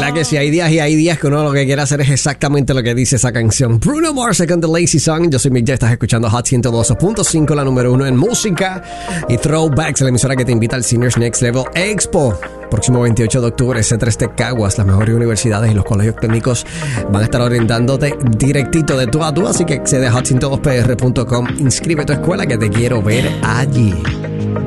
¿Verdad que sí? Hay días y hay días que uno lo que quiere hacer es exactamente lo que dice esa canción. Bruno Mars con The Lazy Song. Yo soy Mick J. Estás escuchando Hot 102.5, la número 1 en música y throwbacks, la emisora que te invita al Seniors Next Level Expo. Próximo 28 de octubre, C3 de Caguas, las mejores universidades y los colegios técnicos van a estar orientándote directito de tú a tú, así que accede a hot102pr.com, inscribe tu escuela que te quiero ver allí.